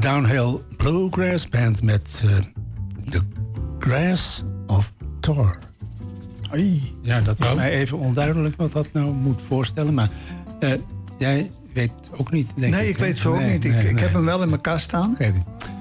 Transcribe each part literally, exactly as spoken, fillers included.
Downhill Bluegrass Band met uh, The Grass of Thor. Oei. Ja, dat is oh. mij even onduidelijk wat dat nou moet voorstellen. Maar uh, jij weet ook niet, denk nee, ik. ik weet zo ook nee, niet. Ik, nee, ik nee. heb hem wel in mijn kast staan. Kijk.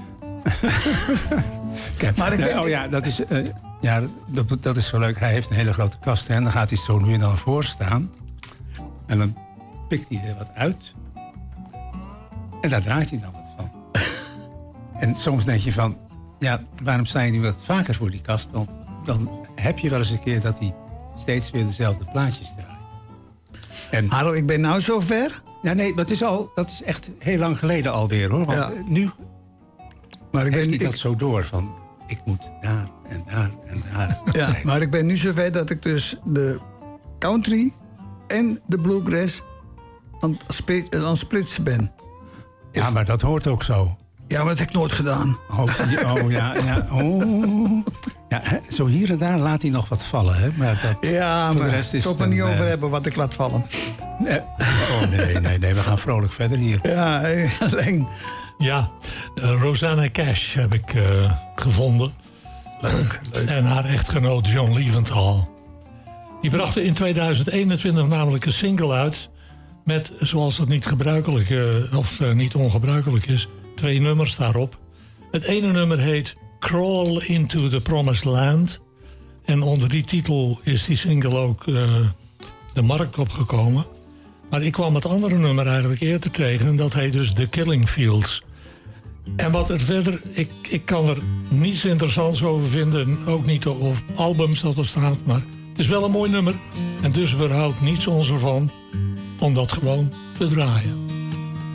Kijk, maar ik nee, weet, oh ja, dat is, uh, ja dat, dat is zo leuk. Hij heeft een hele grote kast hè, en dan gaat hij zo nu en dan voor staan. En dan pikt hij er wat uit. En daar draait hij dan wat van. En soms denk je van, ja, waarom sta je nu wat vaker voor die kast? Want dan heb je wel eens een keer dat hij steeds weer dezelfde plaatjes draait. En, Hallo, ik ben nou zover. ja, nee, dat is, al, dat is echt heel lang geleden alweer, hoor. Want Ja. nu Maar ik heeft ben, hij dat ik, zo door van, ik moet daar en daar en daar ja, zijn. maar ik ben nu zover dat ik dus de country en de bluegrass aan het spli- aan het splitsen ben. Ja, maar dat hoort ook zo. Ja, maar dat heb ik nooit gedaan. Oh, zie- oh ja, ja, oh. Ja, hè, zo hier en daar laat hij nog wat vallen, hè? Maar dat, Ja, voor de maar rest ik is zal het het er niet een, over eh, hebben wat ik laat vallen. eh, oh nee, nee, nee, we gaan vrolijk verder hier. Ja, alleen. Ja, uh, Rosanna Cash heb ik uh, gevonden. Leuk, leuk. En haar echtgenoot John Leventhal. Die brachten in tweeduizend eenentwintig namelijk een single uit. Met, zoals dat niet gebruikelijk uh, of uh, niet ongebruikelijk is, twee nummers daarop. Het ene nummer heet Crawl into the Promised Land. En onder die titel is die single ook uh, de markt opgekomen. Maar ik kwam het andere nummer eigenlijk eerder tegen. En dat heet dus The Killing Fields. En wat er verder, ik, ik kan er niets interessants over vinden. Ook niet op albums dat er staat. Maar het is wel een mooi nummer. En dus weerhoudt niets ons ervan om dat gewoon te draaien.